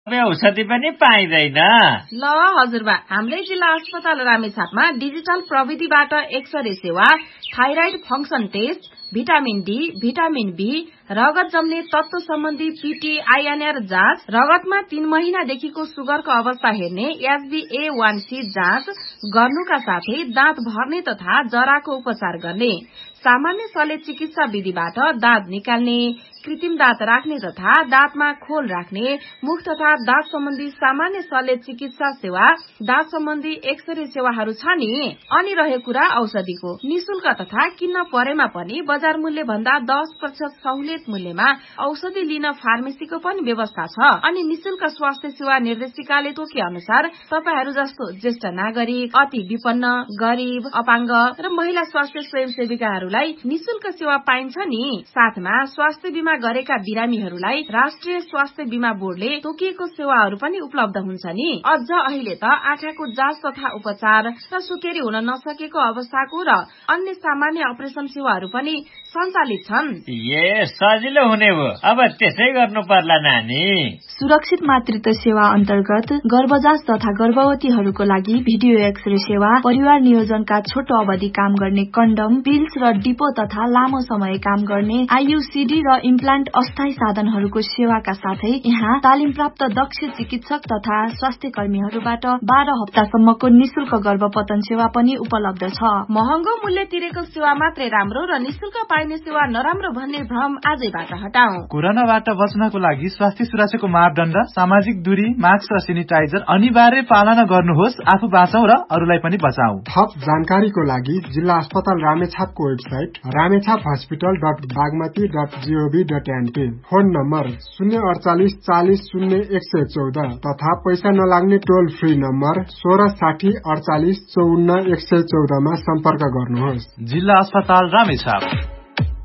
औषधि पनि पाइँदैन। ल हजुरबा, हाम्रै जिल्ला अस्पताल रामेछापमा डिजिटल प्रविधिबाट एक्सरे सेवा, thyroid function test, vitamin D, vitamin be, रगत जम्ने तत्व सम्बन्धी पीटी आइएनआर जाँच, रगतमा 3 महिनादेखिको सुगरको अवस्था हेर्ने HbA1c जाँच गर्नुका साथै दाँत भर्ने तथा जराको उपचार गर्ने, सामान्य शल्य चिकित्सा विधिबाट दाँत निकाल्ने, कृत्रिम दाँत राख्ने तथा दाँतमा खोल राख्ने, मुख तथा दाँत सम्बन्धी सामान्य शल्य चिकित्सा सेवा, दाँत सम्बन्धी एक्सरे सेवाहरू छ नि। अनि रह्यो कुरा औषधिको, निशुल्क तथा किन्न परेमा पनि बजार मूल्य भन्दा 10% सहुलियत मूल्यमा औषधि लिन फार्मेसीको पनि व्यवस्था छ। अनि निशुल्क स्वास्थ्य सेवा निर्देशिकाले तोके अनुसार तपाईहरू जस्तो ज्येष्ठ नागरिक, अति विपन्न, गरीब, अपाङ्ग र महिला स्वास्थ्य स्वयंसेविकाहरूलाई निशुल्क सेवा पाइन्छ नि। साथमा स्वास्थ्य बीमा गरेका बिरामीहरूलाई राष्ट्रिय स्वास्थ्य बीमा बोर्डले तोकिएको सेवाहरू पनि उपलब्ध हुन्छ नि। अझ अहिले त आँखाको जाँच तथा उपचार र सुकेरी हुन नसकेको अवस्थाको र अन्य सामान्य अपरेसन सेवाहरू पनि सञ्चालित छन्। सजिलो हुने भयो, अब त्यसै गर्नु पर्ला नानी। सुरक्षित मातृत्व सेवा अन्तर्गत गर्भजाँच तथा गर्भवतीहरूको लागि भिडियो एक्सरे सेवा, परिवार नियोजनका छोटो अवधि काम गर्ने कन्डम, पिल्स र डिपो तथा लामो समय काम गर्ने आईयूसीडी र इम्प्लान्ट अस्थायी साधनहरूको सेवाका साथै यहाँ तालिम प्राप्त दक्ष चिकित्सक तथा स्वास्थ्य कर्मीहरूबाट 12 हप्तासम्मको निशुल्क गर्भपतन सेवा पनि उपलब्ध छ। महँगो मूल्य तिरेको सेवा मात्रै राम्रो र निशुल्क पाइने सेवा नराम्रो भन्ने भ्रम आजैबाट हटाऊ। कोरोनाबाट बच्नको लागि स्वास्थ्य सुरक्षाको मापदण्ड, सामाजिक दूरी, मास्क र सेनिटाइजर अनिवार्य पालना गर्नुहोस्। आफू बाँचौं र अरूलाई पनि बचाऊ। थप जानकारीको लागि जिल्ला अस्पताल रामेछापको वेबसाइट ramechaphospital.bagmati.gov.np, फोन नम्बर 048 40 0 114 तथा पैसा नलाग्ने टोल फ्री नम्बर 1660 48 54 114 मा सम्पर्क गर्नुहोस्। जिल्ला अस्पताल रामेछाप।